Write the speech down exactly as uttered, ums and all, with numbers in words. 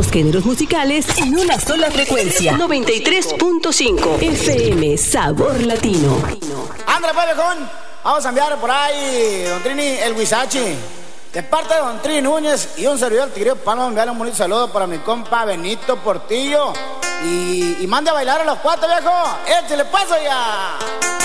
los géneros musicales en una sola frecuencia. noventa y tres punto cinco F M Sabor Latino. Ándale pues, viejón. Vamos a enviar por ahí, don Trini, el Huizachi. De parte de don Trini Núñez y un servidor del Tigrillo Palma, enviarle un bonito saludo para mi compa Benito Portillo. Y, y mande a bailar a los cuatro, viejo. Échale paso ya.